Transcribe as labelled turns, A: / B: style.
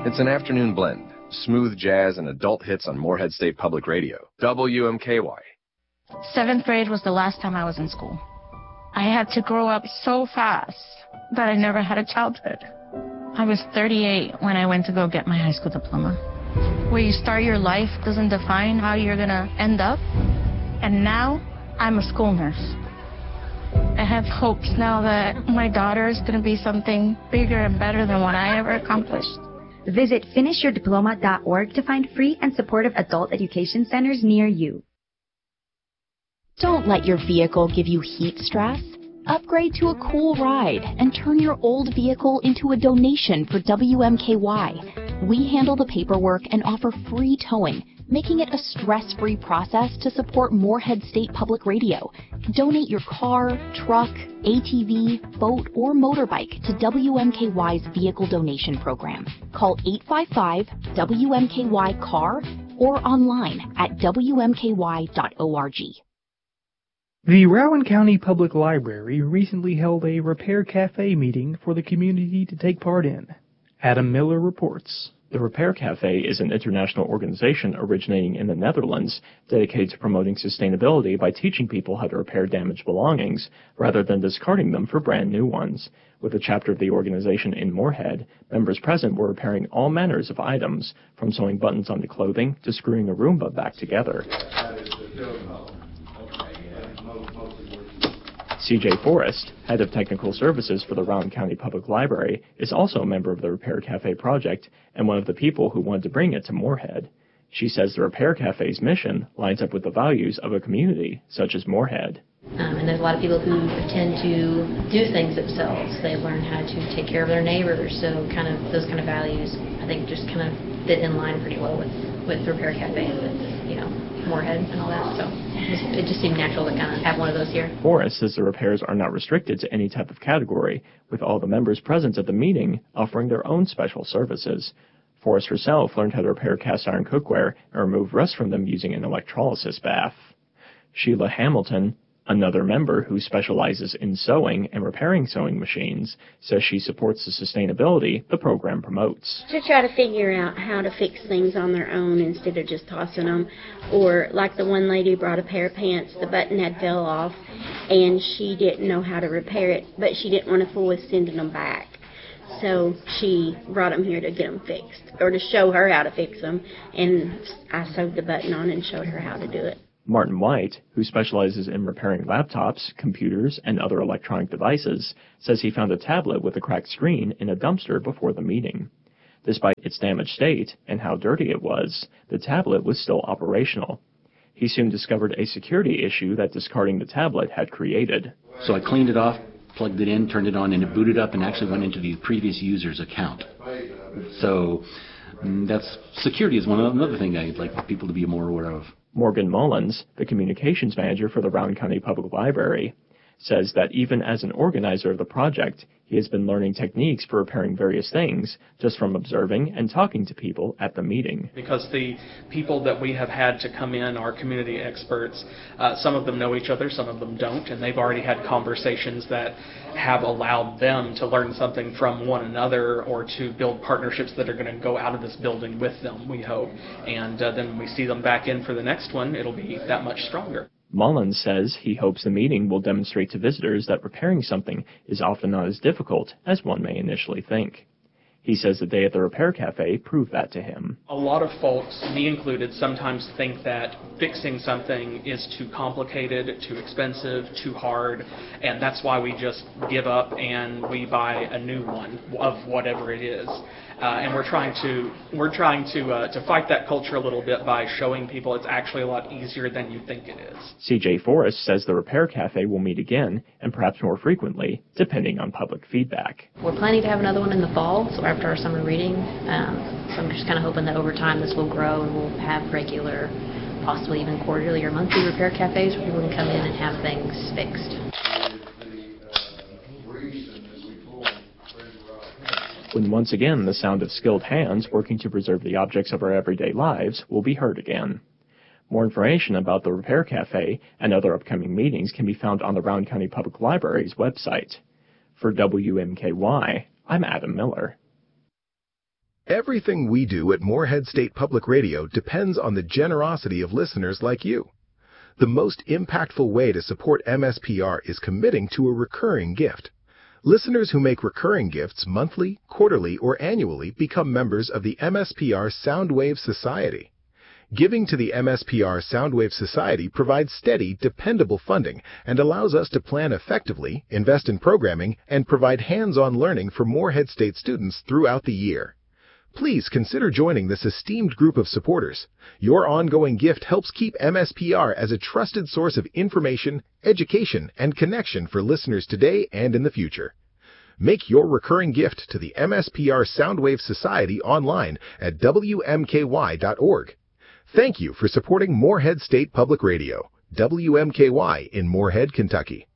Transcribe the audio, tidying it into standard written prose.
A: It's an afternoon blend, smooth jazz and adult hits on Moorhead State Public Radio, WMKY.
B: 7th grade was the last time I was in school. I had to grow up so fast that I never had a childhood. I was 38 when I went to go get my high school diploma. Where you start your life doesn't define how you're going to end up. And now, I'm a school nurse. I have hopes now that my daughter is going to be something bigger and better than what I ever accomplished.
C: Visit finishyourdiploma.org to find free and supportive adult education centers near you.
D: Don't let your vehicle give you heat stress. Upgrade to a cool ride and turn your old vehicle into a donation for WMKY. We handle the paperwork and offer free towing, making it a stress-free process to support Moorhead State Public Radio. Donate your car, truck, ATV, boat, or motorbike to WMKY's Vehicle Donation Program. Call 855-WMKY-CAR or online at WMKY.org.
E: The Rowan County Public Library recently held a Repair Cafe meeting for the community to take part in. Adam Miller reports.
F: The Repair Cafe is an international organization originating in the Netherlands dedicated to promoting sustainability by teaching people how to repair damaged belongings rather than discarding them for brand new ones. With a chapter of the organization in Moorhead, members present were repairing all manners of items, from sewing buttons onto clothing to screwing a Roomba back together. C.J. Forrest, head of technical services for the Rowan County Public Library, is also a member of the Repair Cafe project and one of the people who wanted to bring it to Moorhead. She says the Repair Cafe's mission lines up with the values of a community such as Moorhead.
G: And there's a lot of people who tend to do things themselves. They learn how to take care of their neighbors, so those kind of values, I think, just kind of fit in line pretty well with the Repair Cafe and with, Moorhead and all that, so it just seemed natural to kind of have one of those here.
F: Forrest says the repairs are not restricted to any type of category, with all the members present at the meeting offering their own special services. Forrest herself learned how to repair cast iron cookware and remove rust from them using an electrolysis bath. Sheila Hamilton, another member who specializes in sewing and repairing sewing machines, says she supports the sustainability the program promotes.
H: To try to figure out how to fix things on their own instead of just tossing them. Or like the one lady brought a pair of pants, the button had fell off, and she didn't know how to repair it, but she didn't want to fool with sending them back. So she brought them here to get them fixed, or to show her how to fix them, and I sewed the button on and showed her how to do it.
F: Martin White, who specializes in repairing laptops, computers, and other electronic devices, says he found a tablet with a cracked screen in a dumpster before the meeting. Despite its damaged state and how dirty it was, the tablet was still operational. He soon discovered a security issue that discarding the tablet had created.
I: So I cleaned it off, plugged it in, turned it on, and it booted up and actually went into the previous user's account. So that's security is another thing I'd like people to be more aware of.
F: Morgan Mullins, the communications manager for the Rowan County Public Library, says that even as an organizer of the project, he has been learning techniques for repairing various things just from observing and talking to people at the meeting.
J: Because the people that we have had to come in are community experts. Some of them know each other, some of them don't, and they've already had conversations that have allowed them to learn something from one another or to build partnerships that are going to go out of this building with them, we hope. And then when we see them back in for the next one, it'll be that much stronger.
F: Mullins says he hopes the meeting will demonstrate to visitors that repairing something is often not as difficult as one may initially think. He says the day at the Repair Cafe proved that to him.
J: A lot of folks, me included, sometimes think that fixing something is too complicated, too expensive, too hard, and that's why we just give up and we buy a new one of whatever it is. And we're trying to fight that culture a little bit by showing people it's actually a lot easier than you think it is.
F: C.J. Forrest says the Repair Cafe will meet again, and perhaps more frequently, depending on public feedback.
G: We're planning to have another one in the fall, so after our summer reading. So I'm just kind of hoping that over time this will grow and we'll have regular, possibly even quarterly or monthly repair cafes where people can come in and have things fixed.
F: When once again the sound of skilled hands working to preserve the objects of our everyday lives will be heard again. More information about the Repair Cafe and other upcoming meetings can be found on the Rowan County Public Library's website. For WMKY, I'm Adam Miller.
A: Everything we do at Morehead State Public Radio depends on the generosity of listeners like you. The most impactful way to support MSPR is committing to a recurring gift. Listeners who make recurring gifts monthly, quarterly, or annually become members of the MSPR Soundwave Society. Giving to the MSPR Soundwave Society provides steady, dependable funding and allows us to plan effectively, invest in programming, and provide hands-on learning for Morehead State students throughout the year. Please consider joining this esteemed group of supporters. Your ongoing gift helps keep MSPR as a trusted source of information, education, and connection for listeners today and in the future. Make your recurring gift to the MSPR Soundwave Society online at WMKY.org. Thank you for supporting Morehead State Public Radio, WMKY in Morehead, Kentucky.